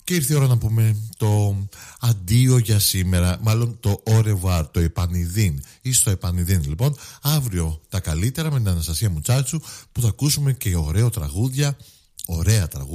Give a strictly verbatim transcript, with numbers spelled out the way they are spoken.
Και ήρθε η ώρα να πούμε το αντίο για σήμερα, μάλλον το au το επανειδήν ή στο επανειδήν. Λοιπόν, αύριο τα καλύτερα με την Αναστασία Μουτσάτσου, που θα ακούσουμε και ωραίο τραγούδια, ωραία τραγούδια.